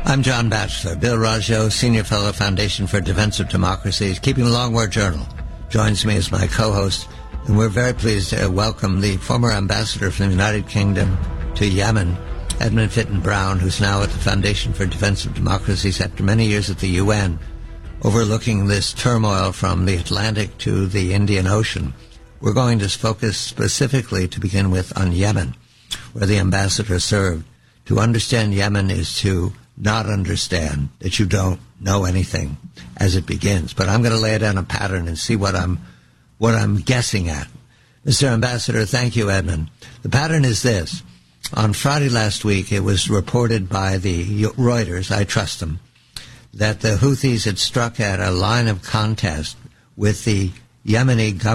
I'm John Batchelor. Bill Raggio, Senior Fellow, Foundation for Defense of Democracy, Keeping the Long War Journal, joins me as my co-host, and we're very pleased to welcome the former ambassador from the United Kingdom to Yemen, Edmund Fitton Brown, who's now at the Foundation for Defense of Democracies after many years at the UN, overlooking this turmoil from the Atlantic to the Indian Ocean. We're going to focus specifically, to begin with, on Yemen, where the ambassador served. To understand Yemen is to not understand that you don't know anything as it begins. But I'm going to lay down a pattern and see what I'm guessing at. Mr. Ambassador, thank you, Edmund. The pattern is this. On Friday last week, it was reported by the Reuters, I trust them, that the Houthis had struck at a line of contest with the Yemeni government